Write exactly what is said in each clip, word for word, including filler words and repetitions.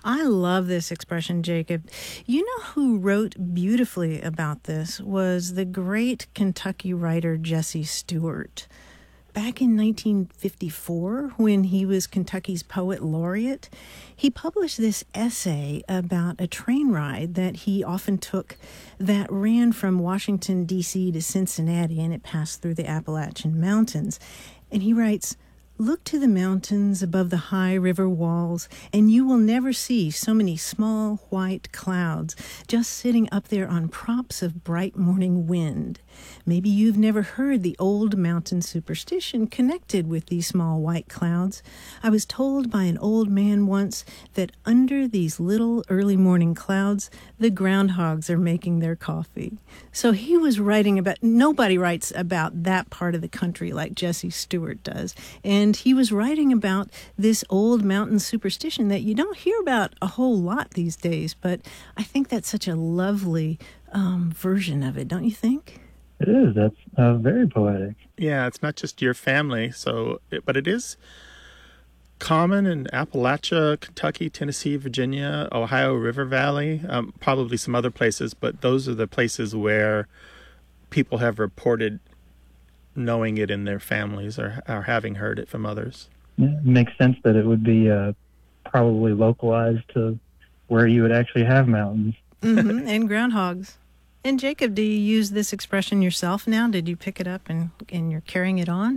I love this expression, Jacob. You know who wrote beautifully about this was the great Kentucky writer Jesse Stewart. Back in nineteen fifty-four, when he was Kentucky's poet laureate, he published this essay about a train ride that he often took that ran from Washington, D C to Cincinnati, and it passed through the Appalachian Mountains. And he writes, "Look to the mountains above the high river walls, and you will never see so many small white clouds just sitting up there on props of bright morning wind. Maybe you've never heard the old mountain superstition connected with these small white clouds. I was told by an old man once that under these little early morning clouds, the groundhogs are making their coffee." So he was writing about, nobody writes about that part of the country like Jesse Stewart does. And he was writing about this old mountain superstition that you don't hear about a whole lot these days. But I think that's such a lovely um, version of it, don't you think? It is. That's uh, very poetic. Yeah, it's not just your family, so it, but it is common in Appalachia, Kentucky, Tennessee, Virginia, Ohio River Valley, um, probably some other places, but those are the places where people have reported knowing it in their families or, or having heard it from others. Yeah, it makes sense that it would be uh, probably localized to where you would actually have mountains. Mm-hmm, and groundhogs. And Jacob, do you use this expression yourself now? Did you pick it up and, and you're carrying it on?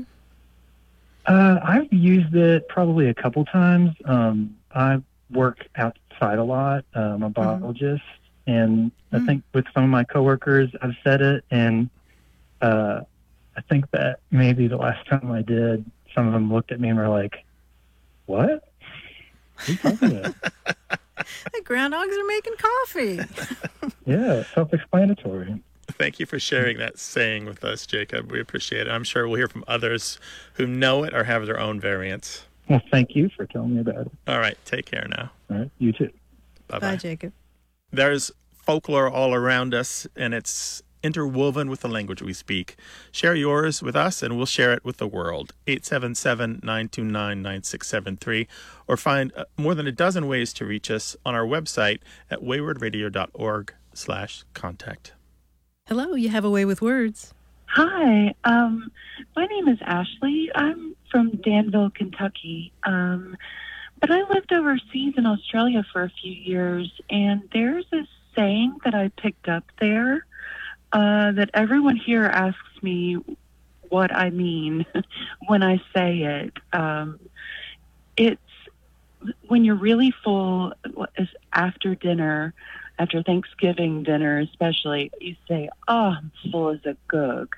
Uh, I've used it probably a couple times. Um, I work outside a lot. Uh, I'm a biologist, mm-hmm. and I think with some of my coworkers, I've said it, and uh, I think that maybe the last time I did, some of them looked at me and were like, "What? What are you talking about?" The groundhogs are making coffee. Yeah, self-explanatory. Thank you for sharing that saying with us, Jacob. We appreciate it. I'm sure we'll hear from others who know it or have their own variants. Well, thank you for telling me about it. All right, take care now. All right, you too. Bye-bye. Bye, Jacob. There's folklore all around us, and it's interwoven with the language we speak. Share yours with us, and we'll share it with the world. eight seven seven, nine two nine, nine six seven three, or find more than a dozen ways to reach us on our website at waywardradio.org slash contact. Hello, you have a way with words. Hi, um, my name is Ashley. I'm from Danville, Kentucky, um, but I lived overseas in Australia for a few years, and there's this saying that I picked up there uh, that everyone here asks me what I mean when I say it. Um, it's when you're really full, is after dinner, after Thanksgiving dinner especially, you say, "Oh, I'm full as a goog."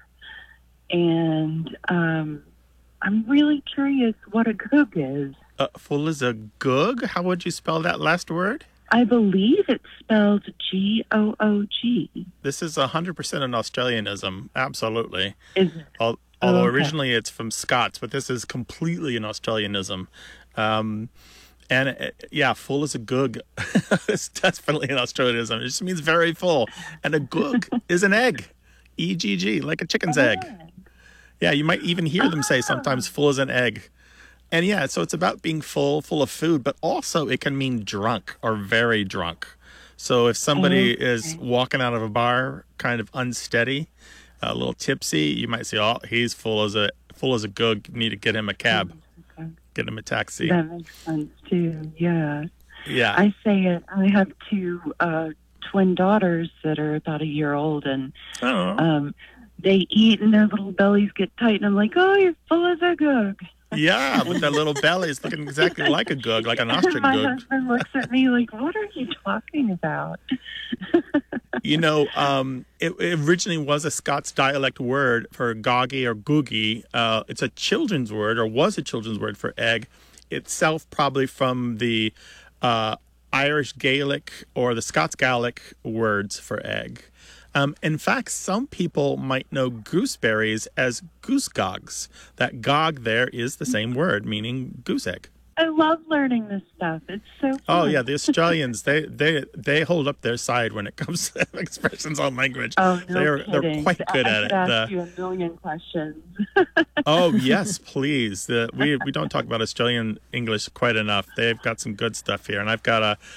And um, I'm really curious what a goog is. Uh, full as a goog? How would you spell that last word? I believe it's spelled G O O G. This is one hundred percent an Australianism. Absolutely. Is it? Al- although Oh, okay. originally it's from Scots, but this is completely an Australianism. Um, and uh, yeah, full as a goog. It's definitely an Australianism. It just means very full. And a goog is an egg. E G G, like a chicken's egg. Yeah, you might even hear them say sometimes full as an egg. And yeah, so it's about being full, full of food, but also it can mean drunk or very drunk. So if somebody Okay. is walking out of a bar kind of unsteady, a little tipsy, you might say, "Oh, he's full as a full as a goog. You need to get him a cab, Okay. get him a taxi." That makes sense too. Yeah. Yeah. I say it. I have two uh, twin daughters that are about a year old, and Oh. um, they eat and their little bellies get tight, and I'm like, "Oh, you're full as a goog." Yeah, with their little bellies looking exactly like a goog, like an ostrich My goog. husband looks at me like, "What are you talking about?" You know, um, it, it originally was a Scots dialect word for goggy or googie. Uh, it's a children's word, or was a children's word for egg. Itself probably from the uh, Irish Gaelic or the Scots Gaelic words for egg. Um, in fact, some people might know gooseberries as goosegogs. That gog there is the same word, meaning goose egg. I love learning this stuff. It's so fun. Oh yeah, the Australians they they they hold up their side when it comes to expressions on language. Oh, no they're kidding. they're quite good I at could it. ask The- you a million questions. oh yes, please. The, we we don't talk about Australian English quite enough. They've got some good stuff here, and I've got a